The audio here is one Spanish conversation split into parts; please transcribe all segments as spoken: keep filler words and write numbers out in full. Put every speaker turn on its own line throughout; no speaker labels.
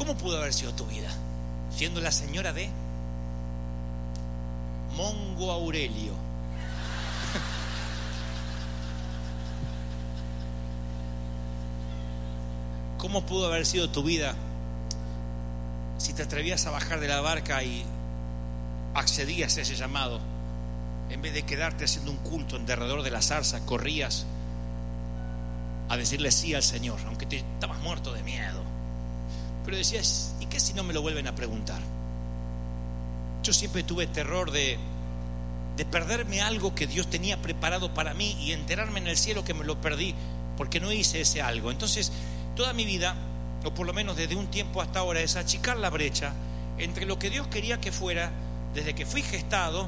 ¿Cómo pudo haber sido tu vida? Siendo la señora de Mongo Aurelio. ¿Cómo pudo haber sido tu vida si te atrevías a bajar de la barca y accedías a ese llamado? En vez de quedarte haciendo un culto en derredor de la zarza, corrías a decirle sí al Señor, aunque te estabas muerto de miedo. Pero decías, ¿y qué si no me lo vuelven a preguntar? Yo siempre tuve terror de, de perderme algo que Dios tenía preparado para mí y enterarme en el cielo que me lo perdí porque no hice ese algo. Entonces, toda mi vida, o por lo menos desde un tiempo hasta ahora, es achicar la brecha entre lo que Dios quería que fuera desde que fui gestado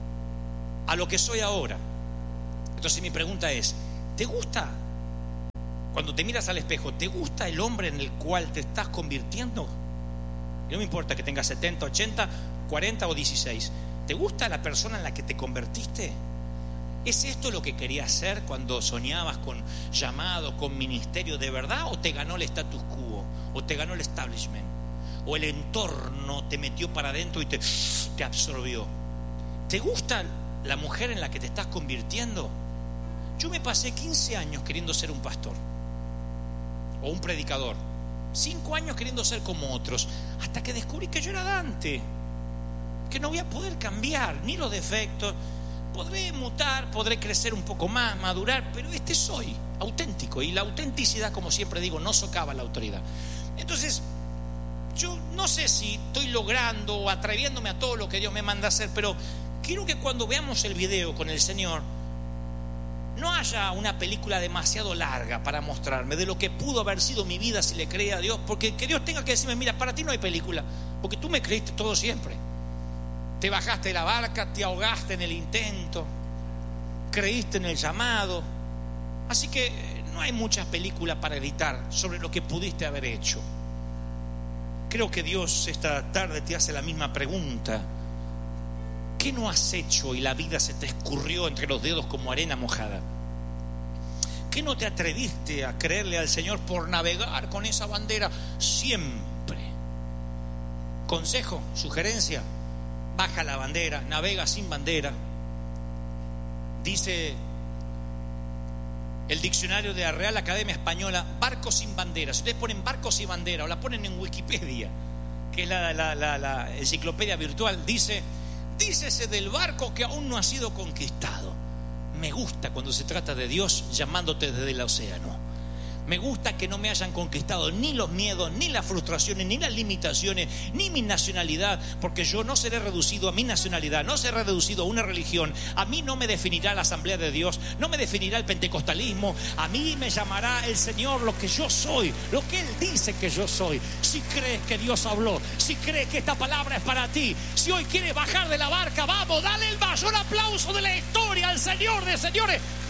a lo que soy ahora. Entonces mi pregunta es, ¿te gusta? Cuando te miras al espejo, ¿te gusta el hombre en el cual te estás convirtiendo? Y no me importa que tengas setenta, ochenta, cuarenta o dieciséis. ¿Te gusta la persona en la que te convertiste? ¿Es esto lo que querías ser cuando soñabas con llamado, con ministerio de verdad? ¿O te ganó el status quo? ¿O te ganó el establishment? ¿O el entorno te metió para adentro y te, te absorbió? ¿Te gusta la mujer en la que te estás convirtiendo? Yo me pasé quince años queriendo ser un pastor o un predicador, cinco años queriendo ser como otros, hasta que descubrí que yo era Dante, que no voy a poder cambiar ni los defectos. Podré mutar, podré crecer un poco más, madurar, pero este soy auténtico, y la autenticidad, como siempre digo, no socava la autoridad. Entonces, yo no sé si estoy logrando o atreviéndome a todo lo que Dios me manda a hacer, pero quiero que cuando veamos el video con el Señor no haya una película demasiado larga para mostrarme de lo que pudo haber sido mi vida si le creía a Dios, porque que Dios tenga que decirme, mira, para ti no hay película, porque tú me creíste todo siempre. Te bajaste de la barca, te ahogaste en el intento, creíste en el llamado, así que no hay muchas películas para editar sobre lo que pudiste haber hecho. Creo que Dios esta tarde te hace la misma pregunta. ¿Qué no has hecho y la vida se te escurrió entre los dedos como arena mojada? ¿Qué no te atreviste a creerle al Señor por navegar con esa bandera siempre? Consejo, sugerencia: baja la bandera, navega sin bandera. Dice el diccionario de la Real Academia Española, barco sin bandera. Si ustedes ponen barco sin bandera o la ponen en Wikipedia, que es la, la, la, la enciclopedia virtual, dice: dícese del barco que aún no ha sido conquistado. Me gusta cuando se trata de Dios llamándote desde el océano. Me gusta que no me hayan conquistado ni los miedos, ni las frustraciones, ni las limitaciones, ni mi nacionalidad, porque yo no seré reducido a mi nacionalidad, no seré reducido a una religión. A mí no me definirá la Asamblea de Dios, no me definirá el pentecostalismo. A mí me llamará el Señor lo que yo soy, lo que Él dice que yo soy. Si crees que Dios habló, si crees que esta palabra es para ti, si hoy quieres bajar de la barca, vamos, dale el mayor aplauso de la historia al Señor de señores.